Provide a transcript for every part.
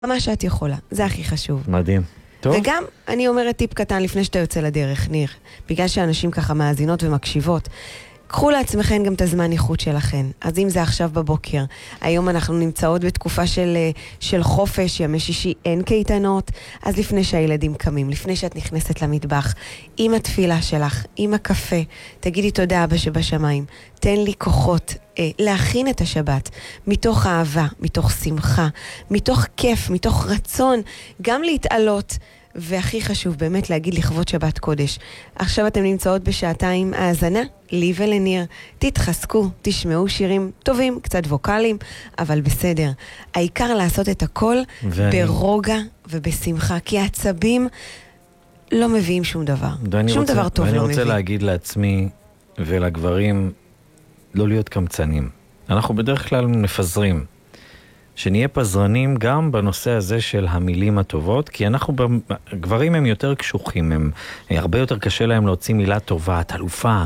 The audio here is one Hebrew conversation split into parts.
מה שאת יכולה, זה הכי חשוב. מדהים. טוב. וגם, אני אומרת טיפ קטן לפני שאתה יוצא לדרך, ניר, בגלל שאנשים ככה מאזינות ומקשיבות, קחו לעצמכם גם את הזמן איכות שלכם. אז אם זה עכשיו בבוקר, היום אנחנו נמצאות בתקופה של חופש, ימי שישי אין קייטנות, אז לפני שהילדים קמים, לפני שאת נכנסת למטבח, עם התפילה שלך, עם הקפה, תגידי תודה אבא שבשמיים, תן לי כוחות להכין את השבת, מתוך אהבה, מתוך שמחה, מתוך כיף, מתוך רצון, גם להתעלות, והכי חשוב באמת להגיד לכבוד שבת קודש. עכשיו אתם נמצאות בשעתיים האזנה, לי ולניר, תתחזקו, תשמעו שירים טובים, קצת ווקלים, אבל בסדר. העיקר לעשות את הכל ברוגע ובשמחה, כי העצבים לא מביאים שום דבר. שום דבר טוב לא מביא. ואני רוצה להגיד לעצמי ולגברים, לא להיות קמצנים. אנחנו בדרך כלל מפזרים. שנהיה פזרנים גם בנושא הזה של המילים הטובות, כי אנחנו, גברים הם יותר קשוחים, הם הרבה יותר קשה להם להוציא מילה טובה, את אלופה,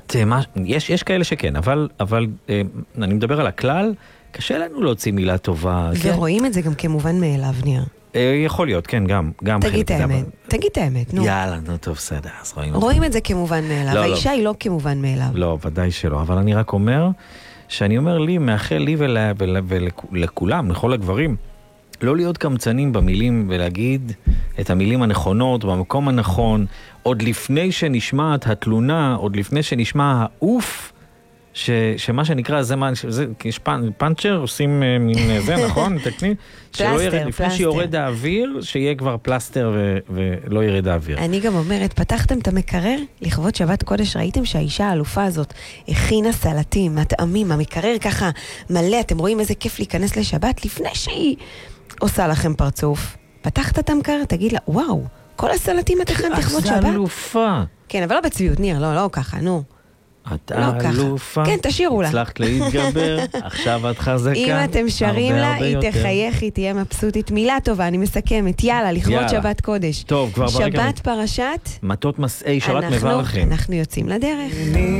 יש כאלה שכן, אבל אני מדבר על הכלל, קשה לנו להוציא מילה טובה. ורואים כן? את זה גם כמובן מאליו, ניר. יכול להיות, כן, גם תגיד את האמת, נו. יאללה, נו טוב, בסדר, אז רואים את זה כמובן מאליו, האישה היא לא כמובן מאליו. לא, ודאי שלא, אבל אני רק אומר שאני אומר לי, מאחל לי ולכולם, לכל הגברים, לא להיות קמצנים במילים ולהגיד את המילים הנכונות במקום הנכון, עוד לפני שנשמעת התלונה, עוד לפני שנשמע האוף, שמה שנקרא, יש פאנצ'ר, עושים מין זה, נכון? תקני? פלסטר. לפני שיורד האוויר, שיהיה כבר פלסטר ולא ירד האוויר. אני גם אומרת, פתחתם את המקרר, לכבוד שבת קודש, ראיתם שהאישה האלופה הזאת הכינה סלטים, מטעמים, המקרר ככה מלא, אתם רואים איזה כיף להיכנס לשבת, לפני שהיא עושה לכם פרצוף. פתחת את המקרר, תגיד לה, וואו, כל הסלטים את הכנת לכבוד שבת? זה אלופה. כן, אבל לא בצביעות, ניר, לא ככה, נו. אתה אלופה, כן, תשאירו לה. הצלחת להתגבר, עכשיו את חזקה. אם אתם שרים לה, היא תחייך, היא תהיה מבסוטית. מילה טובה, אני מסכמת. יאללה, לכבוד שבת קודש. טוב, כבר ברגע. שבת פרשת. מטות מסעי, שבת מברכם. אנחנו יוצאים לדרך.